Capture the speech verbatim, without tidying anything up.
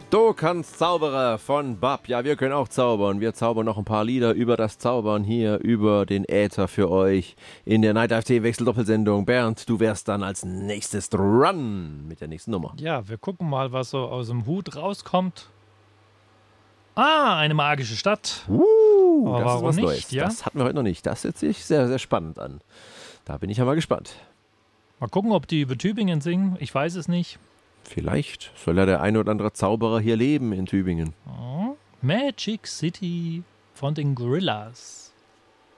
Du kannst Zauberer von Bab. Ja, wir können auch zaubern. Wir zaubern noch ein paar Lieder über das Zaubern hier, über den Äther für euch in der Night F T Wechsel-Doppelsendung. Bernd, du wärst dann als nächstes dran mit der nächsten Nummer. Ja, wir gucken mal, was so aus dem Hut rauskommt. Ah, eine magische Stadt. Uh, Aber das ist warum was nicht, Neues. ja? Das hatten wir heute noch nicht. Das hört sich sehr, sehr spannend an. Da bin ich ja mal gespannt. Mal gucken, ob die über Tübingen singen. Ich weiß es nicht. Vielleicht soll ja der ein oder andere Zauberer hier leben in Tübingen. Oh, Magic City von den Gorillas.